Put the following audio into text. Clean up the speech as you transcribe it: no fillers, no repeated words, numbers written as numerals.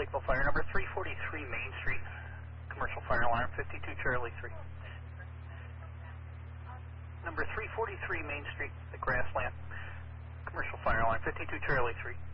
Lakeville Fire, number 343 Main Street, commercial fire alarm, 52 Charlie 3. Number 343 Main Street, the Grassland, commercial fire alarm, 52 Charlie 3.